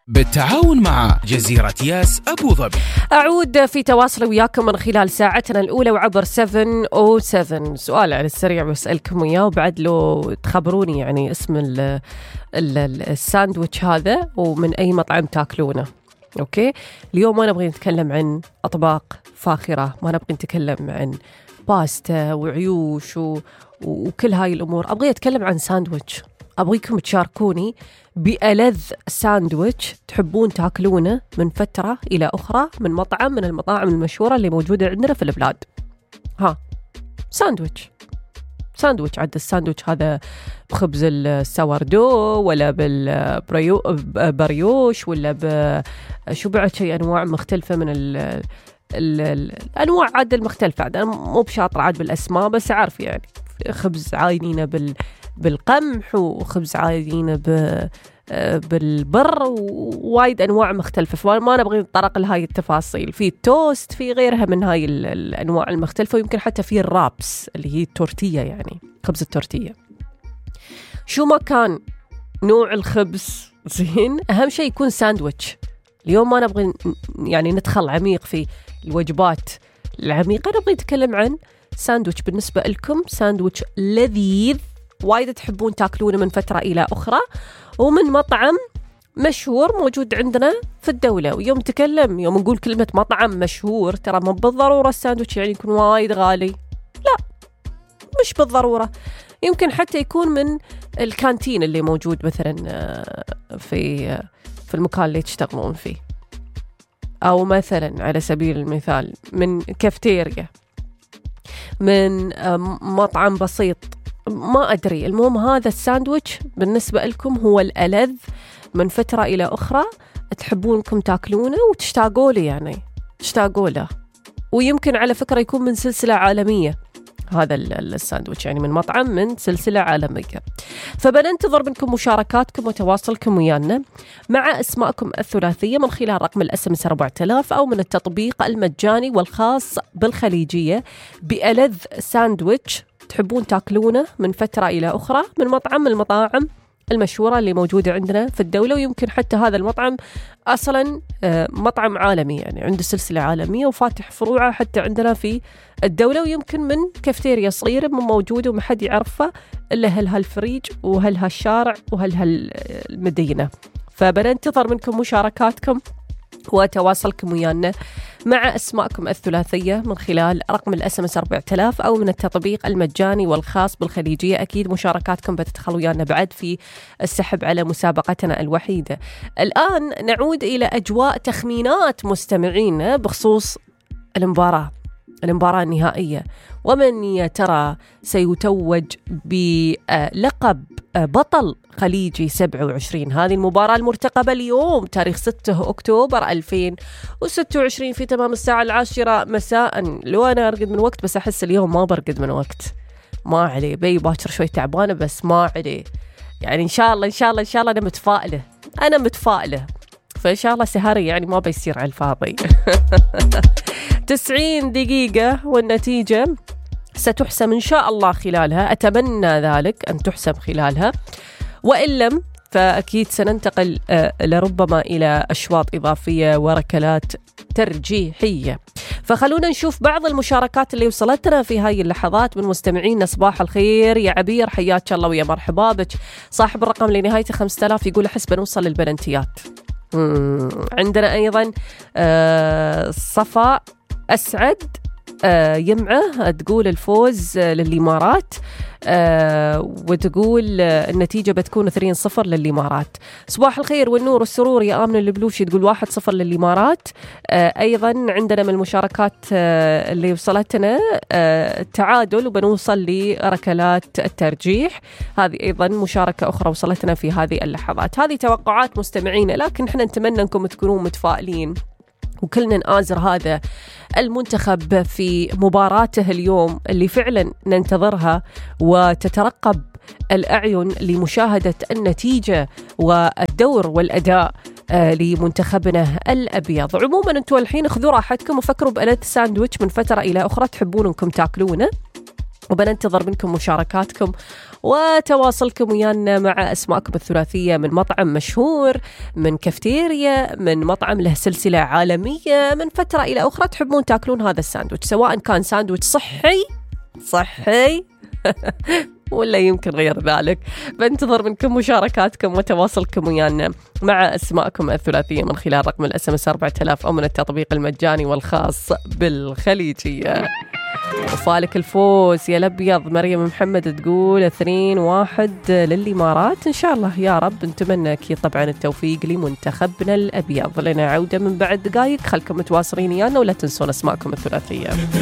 بالتعاون مع جزيرة ياس أبو ظبي. أعود في تواصل وياكم من خلال ساعتنا الأولى وعبر 707. سؤال على السريع بسألكم إياه وبعد لو تخبروني يعني اسم الساندويتش هذا ومن أي مطعم تاكلونه. أوكي، اليوم ما نبغي نتكلم عن أطباق فاخرة، ما نبغي نتكلم عن باستا وعيوش وكل هاي الأمور. أبغي أتكلم عن ساندويتش. أبغيكم تشاركوني بألذ ساندويتش تحبون تاكلونه من فترة إلى أخرى من مطعم من المطاعم المشهورة اللي موجودة عندنا في البلاد. ساندويتش عد الساندويتش هذا بخبز السواردو ولا بالبريوش ولا شو بعد شيء أنواع مختلفة من الأنواع عاد المختلفة. أنا مو بشاطر عاد بالأسماء بس أعرف يعني خبز عاينينه بالقمح وخبز عاينينه بالبر ووايد أنواع مختلفة، فما نبغي نتطرق لهاي التفاصيل. في التوست، في غيرها من هاي الأنواع المختلفة، ويمكن حتى في الرابس اللي هي التورتية، يعني خبز التورتية. شو ما كان نوع الخبز زين، أهم شيء يكون ساندويتش. اليوم ما نبغي يعني ندخل عميق في الوجبات العميقة، نبغي نتكلم عن ساندويتش بالنسبة لكم، ساندويتش لذيذ وايد تحبون تاكلونه من فترة إلى أخرى ومن مطعم مشهور موجود عندنا في الدولة. ويوم يوم نقول كلمة مطعم مشهور، ترى ما بالضرورة الساندويتش يعني يكون وايد غالي، لا مش بالضرورة. يمكن حتى يكون من الكانتين اللي موجود مثلا في المكان اللي تشتغلون فيه، أو مثلا على سبيل المثال من كافتيريا، من مطعم بسيط، ما أدري. المهم هذا الساندويتش بالنسبة لكم هو الألذ من فترة إلى أخرى تحبونكم تاكلونه وتشتاقوا له، يعني تشتاقوا له. ويمكن على فكرة يكون من سلسلة عالمية هذا الساندويتش، يعني من مطعم من سلسلة عالمية. فبننتظر منكم مشاركاتكم وتواصلكم ويانا مع اسماءكم الثلاثية من خلال رقم الSMS 4000 أو من التطبيق المجاني والخاص بالخليجية بألذ ساندويتش تحبون تاكلونه من فترة إلى أخرى من مطعم من المطاعم المشهورة اللي موجودة عندنا في الدولة. ويمكن حتى هذا المطعم أصلا مطعم عالمي، يعني عنده سلسلة عالمية وفاتح فروعه حتى عندنا في الدولة. ويمكن من كافتيريا صغيرة موجودة وما حد يعرفها إلا هل هالفريج وهل هالشارع وهل هالمدينة. فبننتظر منكم مشاركاتكم وتواصلكم ويانا مع اسماءكم الثلاثية من خلال رقم الSMS 4000 أو من التطبيق المجاني والخاص بالخليجية. أكيد مشاركاتكم بتدخل ويانا بعد في السحب على مسابقتنا الوحيدة. الآن نعود إلى أجواء تخمينات مستمعين بخصوص المباراة النهائية، ومن يا ترى سيتوج بلقب بطل خليجي 27. هذه المباراة المرتقبة اليوم تاريخ 6 أكتوبر 2026 في تمام الساعة 10 مساء. لو أنا أرقد من وقت بس أحس اليوم ما برقد من وقت، ما عليه، بي باكر شوي تعبانة بس ما عليه، يعني إن شاء الله أنا متفائلة فإن شاء الله سهري يعني ما بيصير على الفاضي. 90 دقيقة والنتيجة ستحسم إن شاء الله خلالها، أتمنى ذلك أن تحسم خلالها، وإن لم فأكيد سننتقل لربما إلى أشواط إضافية وركلات ترجيحية. فخلونا نشوف بعض المشاركات اللي وصلتنا في هاي اللحظات من مستمعين. صباح الخير يا عبير، حياك الله ويا مرحبا بك. صاحب الرقم اللي نهايته 5000 يقول أحس بنوصل للبلنتيات. عندنا أيضا صفاء أسعد يمعه تقول الفوز للإمارات، وتقول النتيجة بتكون 2-0 للإمارات. صباح الخير والنور والسرور يا آمن البلوشي تقول 1-0 للإمارات. أيضا عندنا من المشاركات اللي وصلتنا تعادل وبنوصل لركلات الترجيح. هذه أيضا مشاركة أخرى وصلتنا في هذه اللحظات. هذه توقعات مستمعينا، لكن احنا نتمنى أنكم تكونوا متفائلين وكلنا نآزر هذا المنتخب في مباراته اليوم اللي فعلا ننتظرها وتترقب الأعين لمشاهدة النتيجة والدور والأداء لمنتخبنا الأبيض. عموما أنتوا الحين خذوا راحتكم وفكروا بألذ ساندويتش من فترة إلى أخرى تحبون أنكم تاكلونه وبننتظر منكم مشاركاتكم وتواصلكم ويانا مع أسماءكم الثلاثية من مطعم مشهور، من كافتيريا، من مطعم له سلسلة عالمية، من فترة إلى أخرى تحبون تاكلون هذا الساندويتش، سواء كان ساندويتش صحي ولا يمكن غير ذلك. بنتظر منكم مشاركاتكم وتواصلكم ويانا مع أسماءكم الثلاثية من خلال رقم الSMS 4000 أو من التطبيق المجاني والخاص بالخليجية. وفالك الفوز يا الأبيض. مريم محمد تقول 2-1 للإمارات إن شاء الله يا رب. نتمنى أكيد طبعا التوفيق لمنتخبنا الأبيض. لنا عودة من بعد دقائق، خلكم متواصلين ويانا ولا تنسون أسماءكم الثلاثية.